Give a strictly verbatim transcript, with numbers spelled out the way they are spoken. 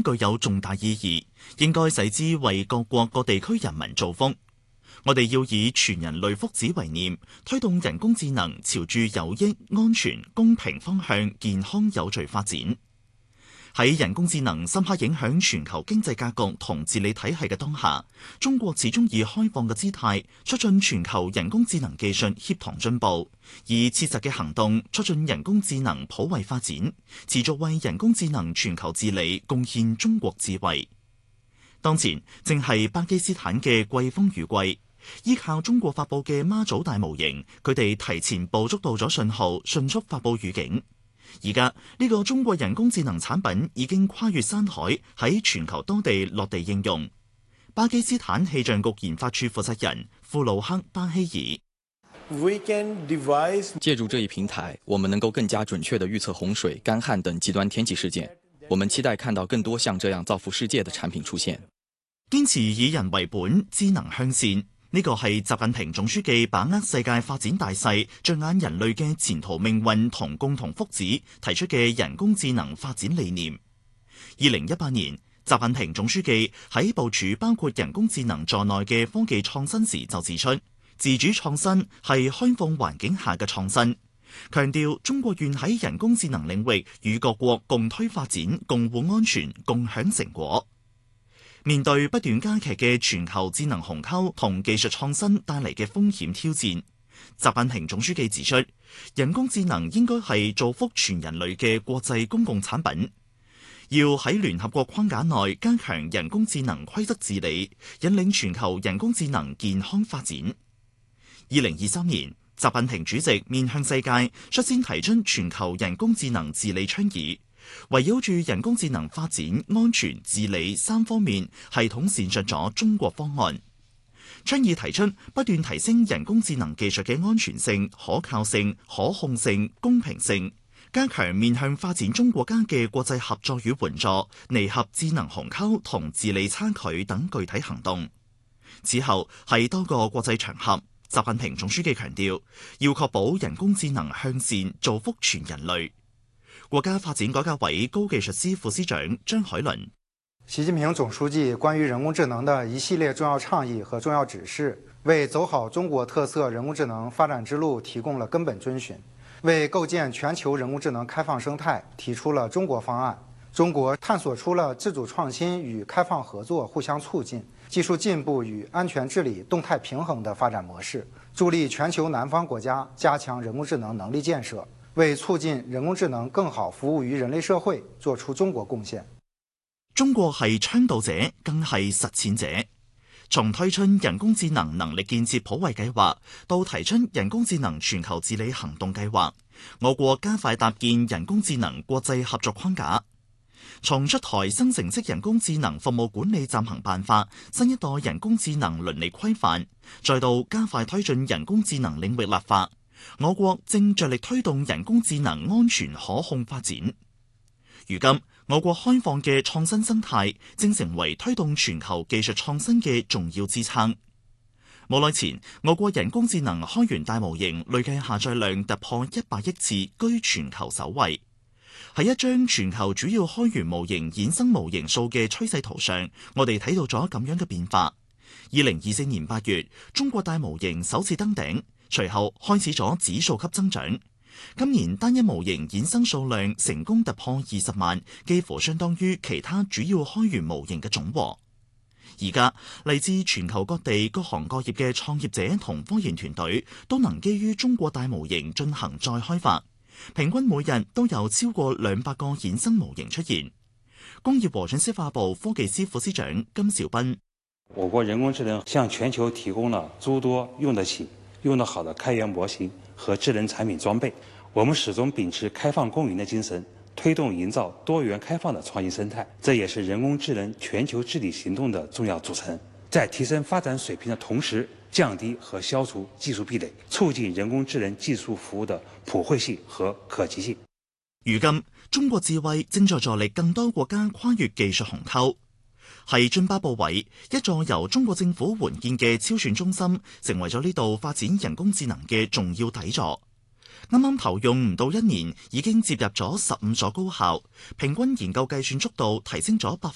具有重大意義，應該使之為各國各地區人民造福。我哋要以全人類福祉為念，推動人工智能朝住有益、安全、公平方向健康有序發展。喺人工智能深刻影響全球經濟格局同治理體系嘅當下，中國始終以開放嘅姿態促進全球人工智能技術協同進步，以切實嘅行動促進人工智能普惠發展，持續為人工智能全球治理貢獻中國智慧。當前正係巴基斯坦嘅季風雨季，依靠中國發佈嘅媽祖大模型，佢哋提前捕捉到咗信號，迅速發佈預警。而家呢個中國人工智能產品已經跨越山海，喺全球多地落地應用。巴基斯坦氣象局研發處負責人庫魯克巴希爾： 借助這一平台，我們能夠更加準確地預測洪水、乾旱等極端天氣事件。我們期待看到更多像這樣造福世界的產品出現。 堅持以人為本，智能向善。呢個係習近平總書記把握世界發展大勢、着眼人類嘅前途命運同共同福祉提出嘅人工智能發展理念。二零一八年，習近平總書記喺部署包括人工智能在內嘅科技創新時就指出，自主創新係開放環境下嘅創新，強調中國願喺人工智能領域與各國共推發展、共護安全、共享成果。面對不斷加劇嘅全球智能鴻溝同技術創新帶嚟嘅風險挑戰，習近平總書記指出，人工智能應該係造福全人類嘅國際公共產品，要喺聯合國框架內加強人工智能規則治理，引領全球人工智能健康發展。二零二三年，習近平主席面向世界，率先提出全球人工智能治理倡議。圍繞住人工智能發展、安全、治理三方面，系統闡述咗中國方案。倡議提出不斷提升人工智能技術嘅安全性、可靠性、可控性、公平性，加強面向發展中國家嘅國際合作與援助，彌合智能鴻溝同治理差距等具體行動。此後喺多個國際場合，習近平總書記強調，要確保人工智能向善，造福全人類。國家發展改革委高技術司副司長張海倫： 習近平總書記關於人工智能的一系列重要倡議和重要指示，為走好中國特色人工智能發展之路提供了根本遵循，為構建全球人工智能開放生態提出了中國方案。中國探索出了自主創新與開放合作互相促進、技術進步與安全治理動態平衡的發展模式，助力全球南方國家加強人工智能能力建設，為促進人工智能更好服務於人類社會作出中國貢獻。 中國係倡導者，更係實踐者。從推出人工智能能力建設普惠計劃到提出人工智能全球治理行動計劃，我國加快搭建人工智能國際合作框架。從出台生成式人工智能服務管理暫行辦法、新一代人工智能倫理規範，再到加快推進人工智能領域立法，我國正着力推動人工智能安全可控發展。如今，我國開放嘅創新生態正成為推動全球技術創新嘅重要支撐。冇耐前，我國人工智能開源大模型累計下載量突破一百億次，居全球首位。喺一張全球主要開源模型衍生模型數嘅趨勢圖上，我哋睇到咗咁樣嘅變化。二零二四年八月，中國大模型首次登頂，隨後開始咗指數級增長。今年單一模型衍生數量成功突破二十萬，幾乎相當於其他主要開源模型嘅總和。而家嚟自全球各地各行各業嘅創業者同科研團隊都能基於中國大模型進行再開發，平均每日都有超過兩百個衍生模型出現。工業和信息化部科技司副司長金兆斌： 我國人工智能向全球提供了諸多用得起、用得好的開源模型和智能產品裝備。我們始終秉持開放共贏的精神，推動營造多元開放的創新生態，這也是人工智能全球治理行動的重要組成。在提升發展水平的同時，降低和消除技術壁壘，促進人工智能技術服務的普惠性和可及性。 如今，中國智慧正在助力更多國家跨越技術鴻溝。喺津巴布韋，一座由中國政府援建嘅超算中心，成為咗呢度發展人工智能嘅重要底座。啱啱投用唔到一年，已經接入咗十五所高校，平均研究計算速度提升咗百分